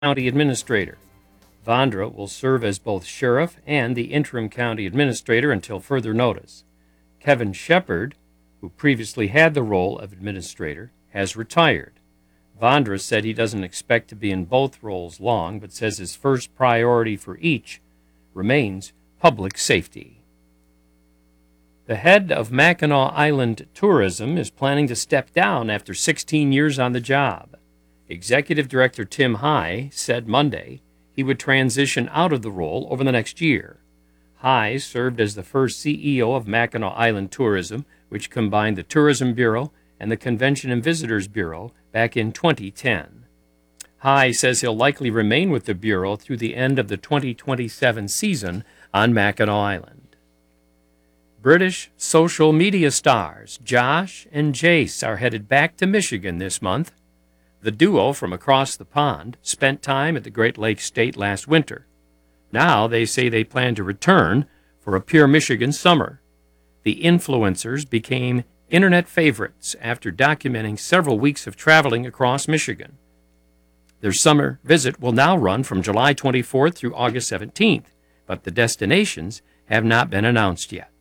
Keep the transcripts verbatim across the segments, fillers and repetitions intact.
county administrator. Vondra will serve as both sheriff and the interim county administrator until further notice. Kevin Shepard, who previously had the role of administrator, has retired. Vondra said he doesn't expect to be in both roles long, but says his first priority for each remains public safety. The head of Mackinac Island Tourism is planning to step down after sixteen years on the job. Executive Director Tim High said Monday he would transition out of the role over the next year. High served as the first C E O of Mackinac Island Tourism, which combined the Tourism Bureau and the Convention and Visitors Bureau back in twenty ten. High says he'll likely remain with the Bureau through the end of the twenty twenty-seven season on Mackinac Island. British social media stars Josh and Jace are headed back to Michigan this month. The duo from across the pond spent time at the Great Lakes State last winter. Now they say they plan to return for a pure Michigan summer. The influencers became internet favorites after documenting several weeks of traveling across Michigan. Their summer visit will now run from July twenty-fourth through August seventeenth, but the destinations have not been announced yet.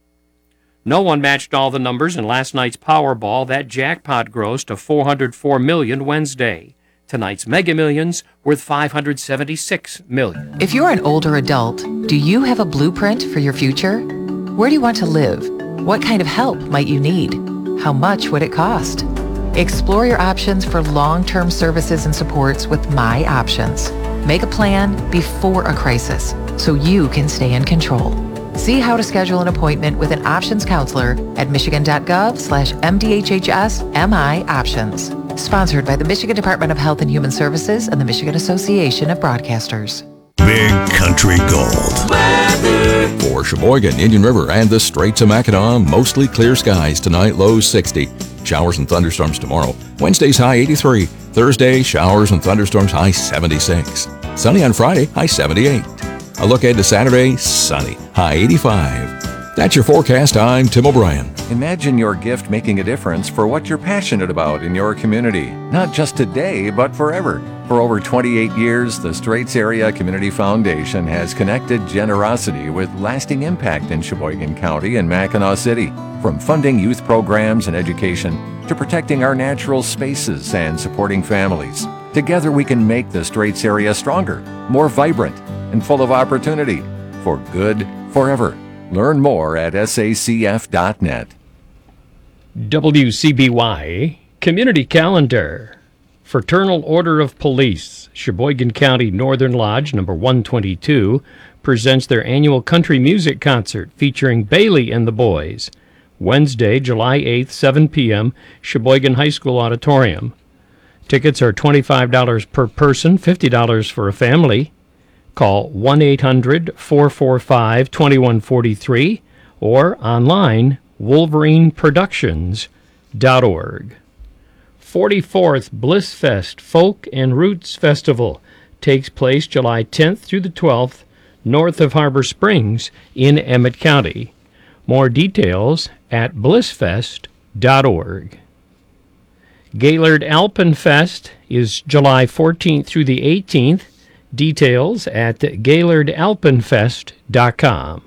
No one matched all the numbers in last night's Powerball. That jackpot grossed to four hundred four million dollars Wednesday. Tonight's Mega Millions worth five hundred seventy-six million dollars. If you're an older adult, do you have a blueprint for your future? Where do you want to live? What kind of help might you need? How much would it cost? Explore your options for long-term services and supports with My Options. Make a plan before a crisis so you can stay in control. See how to schedule an appointment with an options counselor at michigan.gov slash MDHHS MI Options. Sponsored by the Michigan Department of Health and Human Services and the Michigan Association of Broadcasters. Big Country Gold. Weather. For Sheboygan, Indian River, and the Straits of Mackinac, mostly clear skies tonight, lows sixty. Showers and thunderstorms tomorrow. Wednesday's high eighty-three. Thursday, showers and thunderstorms, high seventy-six. Sunny on Friday, high seventy-eight. A look ahead to Saturday, sunny, high eighty-five. That's your forecast. I'm Tim O'Brien. Imagine your gift making a difference for what you're passionate about in your community. Not just today, but forever. For over twenty-eight years, the Straits Area Community Foundation has connected generosity with lasting impact in Sheboygan County and Mackinac City. From funding youth programs and education to protecting our natural spaces and supporting families. Together we can make the Straits area stronger, more vibrant, and full of opportunity for good forever. Learn more at S A C F dot net. W C B Y Community Calendar. Fraternal Order of Police, Sheboygan County Northern Lodge number one twenty-two, presents their annual country music concert featuring Bailey and the Boys. Wednesday, July eighth, seven p.m., Sheboygan High School Auditorium. Tickets are twenty-five dollars per person, fifty dollars for a family. Call one eight hundred, four four five, two one four three or online wolverine productions dot org. forty-fourth Blissfest Folk and Roots Festival takes place July tenth through the twelfth north of Harbor Springs in Emmett County. More details at blissfest dot org. Gaylord Alpenfest is July fourteenth through the eighteenth. Details at gaylord alpenfest dot com.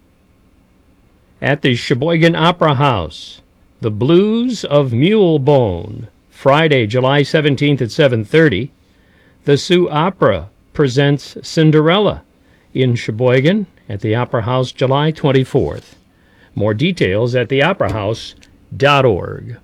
At the Sheboygan Opera House, The Blues of Mulebone, Friday, July seventeenth at seven thirty. The Sioux Opera presents Cinderella in Sheboygan at the Opera House July twenty-fourth. More details at the opera house dot org.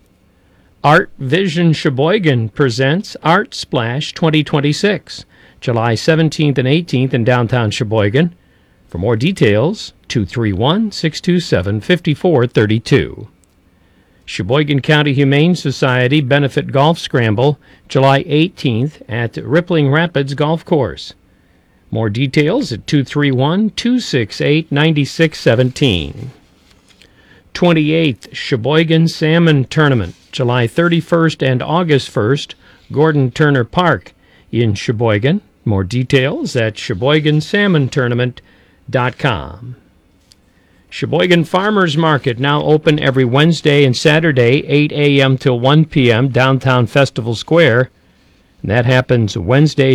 Art Vision Sheboygan presents Art Splash twenty twenty-six, July seventeenth and eighteenth in downtown Sheboygan. For more details, two three one, six two seven, five four three two. Sheboygan County Humane Society Benefit Golf Scramble, July eighteenth at Rippling Rapids Golf Course. More details at two three one, two six eight, nine six one seven. twenty-eighth Sheboygan Salmon Tournament, July thirty-first and August first, Gordon Turner Park in Sheboygan. More details at sheboygan salmon tournament dot com. Sheboygan Farmers Market now open every Wednesday and Saturday, eight a.m. till one p.m., downtown Festival Square. And that happens Wednesday